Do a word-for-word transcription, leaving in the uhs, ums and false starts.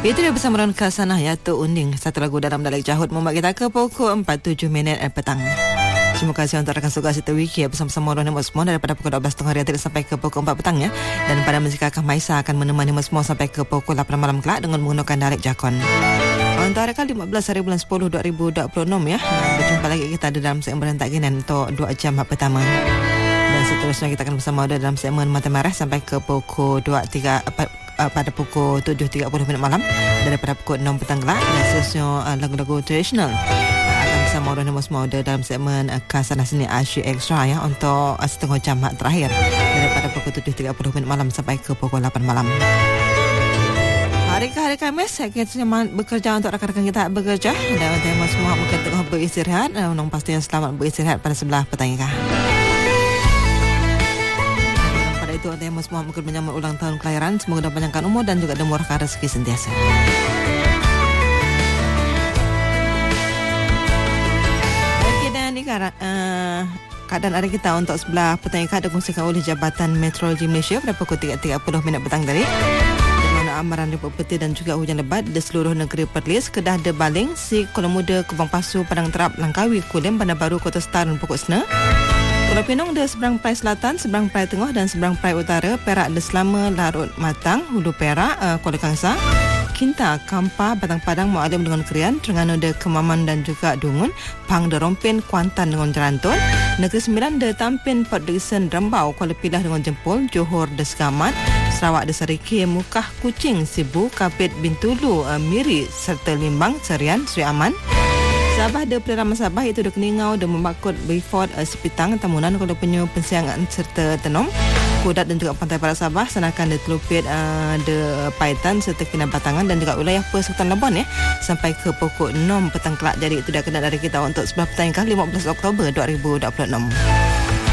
Itu dia bersama Ron Kasanah ya, Tu Unding. Satu lagu dalam Dalek Jahut membuat kita ke pukul empat tujuh minit petang. Terima kasih untuk rakan suka Sita Wiki ya, bersama-sama Ron dan semua daripada pukul dua belas tiga puluh hari sampai ke pukul empat petang ya. Dan pada musik Kak Maisa akan menemani semua sampai ke pukul lapan malam kelak dengan menggunakan Dalek Jakon. Untuk tanggal lima belas hari bulan sepuluh dua ribu dua puluh enam ya. Berjumpa lagi kita ada dalam segmen Berantak Ginan untuk dua jam pertama. Dan seterusnya kita akan bersama ada dalam segmen Mata Merah sampai ke pukul dua tiga Uh, pada pukul tujuh tiga puluh minit malam, daripada pukul enam petang kelak. Dan seterusnya uh, lagu-lagu tradisional uh, akan bersama orang yang semua ada dalam segmen uh, Kasanah Seni Asyik Extra ya, untuk uh, setengah jam terakhir daripada pukul tujuh tiga puluh minit malam sampai ke pukul lapan malam. Hari ke hari Khamis kita bekerja untuk rakan-rakan kita bekerja, dan untuk semua mungkin tengah beristirahat, uh, unang pastinya selamat beristirahat pada sebelah petang ini. Itu artinya semua mungkin menyambut ulang tahun kelahiran. Semoga dapat panjangkan umur dan juga dimurahkan rezeki sentiasa. Okey, dan ini uh, keadaan hari kita untuk sebelah petang ini dikongsikan oleh Jabatan Meteorologi Malaysia pada pukul tiga tiga puluh minit petang tadi. Di mana amaran ribut peti dan juga hujan lebat di seluruh negeri Perlis, Kedah, Debaling, Si, Kuala Muda, Kubang Pasu, Padang Terap, Langkawi, Kulim, Bandar Baru, Kota Setar dan Pokok Sena. Pulau Pinang ada seberang Perai Selatan, seberang Perai Tengah dan seberang Perai Utara. Perak ada Selama, Larut, Matang, Hulu Perak, uh, Kuala Kangsar, Kinta, Kampar, Batang Padang, Mualim dengan Krian, Terengganu ada Kemaman dan juga Dungun, Pang de Rompin, Kuantan dengan Jerantun, Negeri Sembilan ada Tampin, Port Dickson, Rembau, Kuala Pilah dengan Jempol, Johor ada Segamat, Sarawak ada Sariki, Mukah, Kuching, Sibu, Kapit, Bintulu, uh, Miri serta Limbang, Serian, Sri Aman. Sabah ada Perdana Sabah iaitu ada Keningau, ada Membakut, Beaufort, uh, Sepitang, Tamunan, Kuala Penyu, Pensiangan serta Tenom, Kudat dan juga Pantai Barat Sabah, Sanakan ada Telupit, uh, ada Paitan serta Pinang Batangan dan juga wilayah Persekutuan Labuan ya, sampai ke pukul enam petang kelak. Jadi itu dah kena dari kita untuk sebelah petang lima belas Oktober dua ribu dua puluh enam.